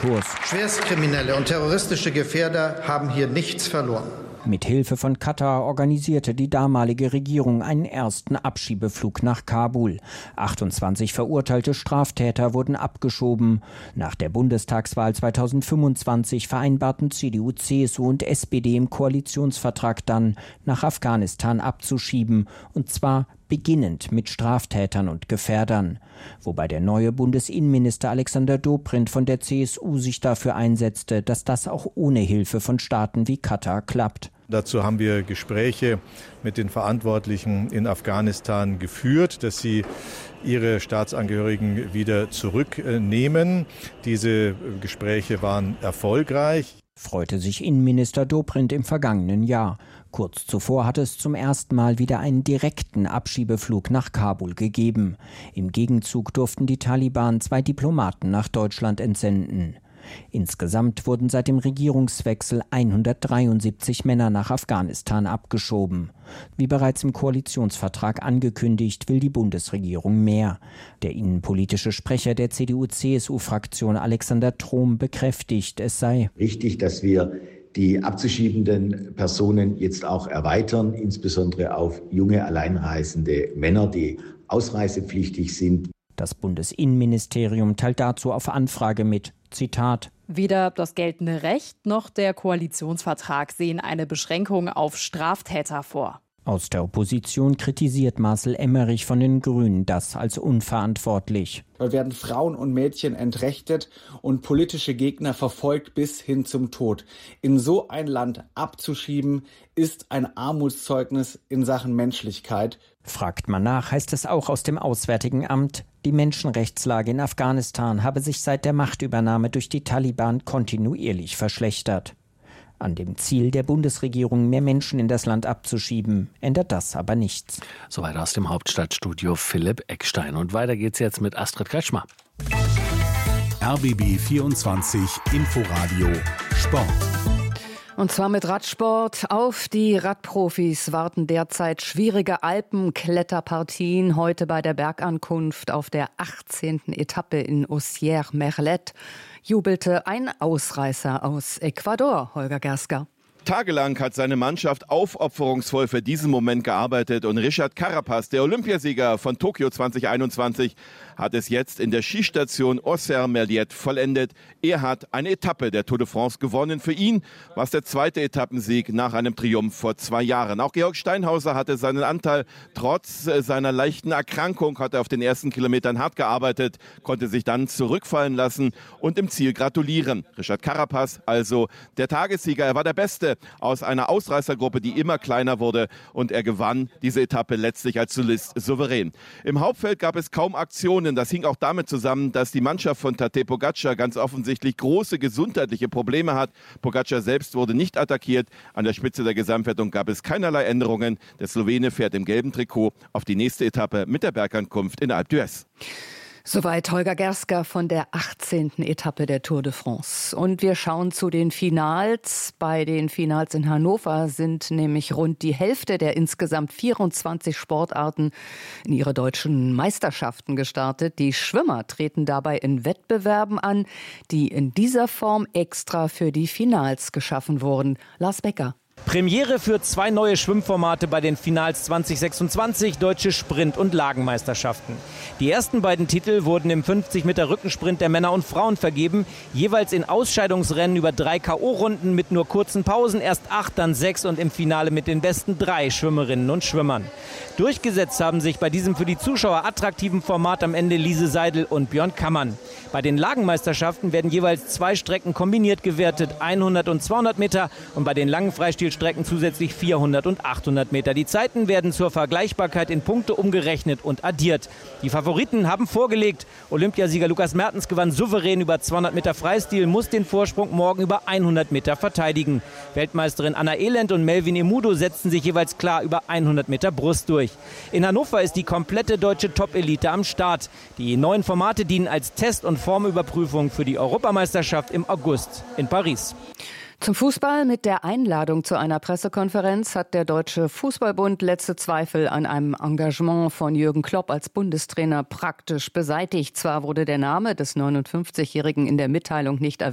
Kurs. Schwerstkriminelle und terroristische Gefährder haben hier nichts verloren. Mit Hilfe von Katar organisierte die damalige Regierung einen ersten Abschiebeflug nach Kabul. 28 verurteilte Straftäter wurden abgeschoben. Nach der Bundestagswahl 2025 vereinbarten CDU, CSU und SPD im Koalitionsvertrag dann, nach Afghanistan abzuschieben, und zwar beginnend mit Straftätern und Gefährdern. Wobei der neue Bundesinnenminister Alexander Dobrindt von der CSU sich dafür einsetzte, dass das auch ohne Hilfe von Staaten wie Katar klappt. Dazu haben wir Gespräche mit den Verantwortlichen in Afghanistan geführt, dass sie ihre Staatsangehörigen wieder zurücknehmen. Diese Gespräche waren erfolgreich. Freute sich Innenminister Dobrindt im vergangenen Jahr. Kurz zuvor hatte es zum ersten Mal wieder einen direkten Abschiebeflug nach Kabul gegeben. Im Gegenzug durften die Taliban 2 Diplomaten nach Deutschland entsenden. Insgesamt wurden seit dem Regierungswechsel 173 Männer nach Afghanistan abgeschoben. Wie bereits im Koalitionsvertrag angekündigt, will die Bundesregierung mehr. Der innenpolitische Sprecher der CDU-CSU-Fraktion Alexander Trom bekräftigt, es sei wichtig, dass wir die abzuschiebenden Personen jetzt auch erweitern, insbesondere auf junge alleinreisende Männer, die ausreisepflichtig sind. Das Bundesinnenministerium teilt dazu auf Anfrage mit, Zitat: Weder das geltende Recht noch der Koalitionsvertrag sehen eine Beschränkung auf Straftäter vor. Aus der Opposition kritisiert Marcel Emmerich von den Grünen das als unverantwortlich. Da werden Frauen und Mädchen entrechtet und politische Gegner verfolgt bis hin zum Tod. In so ein Land abzuschieben, ist ein Armutszeugnis in Sachen Menschlichkeit. Fragt man nach, heißt es auch aus dem Auswärtigen Amt, die Menschenrechtslage in Afghanistan habe sich seit der Machtübernahme durch die Taliban kontinuierlich verschlechtert. An dem Ziel der Bundesregierung, mehr Menschen in das Land abzuschieben, ändert das aber nichts. Soweit aus dem Hauptstadtstudio Philipp Eckstein. Und weiter geht's jetzt mit Astrid Kretschmer. RBB 24 Inforadio Sport. Und zwar mit Radsport. Auf die Radprofis warten derzeit schwierige Alpenkletterpartien. Heute bei der Bergankunft auf der 18. Etappe in Ossières-Merlet jubelte ein Ausreißer aus Ecuador, Holger Gersker. Tagelang hat seine Mannschaft aufopferungsvoll für diesen Moment gearbeitet und Richard Carapaz, der Olympiasieger von Tokio 2021, hat es jetzt in der Skistation Ossières-Merlet vollendet. Er hat eine Etappe der Tour de France gewonnen. Für ihn war es der zweite Etappensieg nach einem Triumph vor 2 Jahren. Auch Georg Steinhauser hatte seinen Anteil. Trotz seiner leichten Erkrankung hat er auf den ersten Kilometern hart gearbeitet, konnte sich dann zurückfallen lassen und im Ziel gratulieren. Richard Carapaz, also der Tagessieger. Er war der Beste aus einer Ausreißergruppe, die immer kleiner wurde, und er gewann diese Etappe letztlich als Solist souverän. Im Hauptfeld gab es kaum Aktionen. Das hing auch damit zusammen, dass die Mannschaft von Tadej Pogačar ganz offensichtlich große gesundheitliche Probleme hat. Pogačar selbst wurde nicht attackiert. An der Spitze der Gesamtwertung gab es keinerlei Änderungen. Der Slowene fährt im gelben Trikot auf die nächste Etappe mit der Bergankunft in Alpe d'Huez. Soweit Holger Gersker von der 18. Etappe der Tour de France. Und wir schauen zu den Finals. Bei den Finals in Hannover sind nämlich rund die Hälfte der insgesamt 24 Sportarten in ihre deutschen Meisterschaften gestartet. Die Schwimmer treten dabei in Wettbewerben an, die in dieser Form extra für die Finals geschaffen wurden. Lars Becker. Premiere für 2 neue Schwimmformate bei den Finals 2026, deutsche Sprint- und Lagenmeisterschaften. Die ersten beiden Titel wurden im 50-Meter-Rückensprint der Männer und Frauen vergeben, jeweils in Ausscheidungsrennen über 3 K.O.-Runden mit nur kurzen Pausen, erst 8, dann 6 und im Finale mit den besten 3 Schwimmerinnen und Schwimmern. Durchgesetzt haben sich bei diesem für die Zuschauer attraktiven Format am Ende Lise Seidel und Björn Kammann. Bei den Lagenmeisterschaften werden jeweils 2 Strecken kombiniert gewertet, 100 und 200 Meter, und bei den langen Freistilstrecken zusätzlich 400 und 800 Meter. Die Zeiten werden zur Vergleichbarkeit in Punkte umgerechnet und addiert. Die Favoriten haben vorgelegt. Olympiasieger Lukas Mertens gewann souverän über 200 Meter Freistil, muss den Vorsprung morgen über 100 Meter verteidigen. Weltmeisterin Anna Elend und Melvin Emudo setzten sich jeweils klar über 100 Meter Brust durch. In Hannover ist die komplette deutsche Top-Elite am Start. Die neuen Formate dienen als Test- und Formüberprüfung für die Europameisterschaft im August in Paris. Zum Fußball. Mit der Einladung zu einer Pressekonferenz hat der Deutsche Fußballbund letzte Zweifel an einem Engagement von Jürgen Klopp als Bundestrainer praktisch beseitigt. Zwar wurde der Name des 59-Jährigen in der Mitteilung nicht erwähnt,